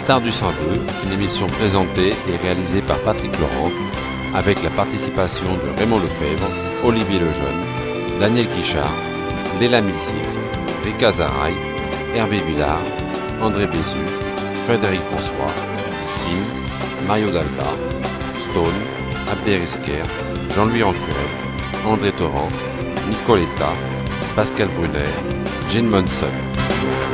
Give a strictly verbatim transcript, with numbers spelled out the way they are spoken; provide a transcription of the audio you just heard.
Stars du cent deux, une émission présentée et réalisée par Patrick Laurent, avec la participation de Raymond Lefebvre, Olivier Lejeune, Daniel Guichard, Léla Milsic, Rika Zaraï, Hervé Villard, André Bézu, Frédéric François, Sim, Mario Dalba, Stone, Abderrezker, Jean-Louis Ancuel, André Torrent, Nicoletta, Pascal Brunner, Jane Monson.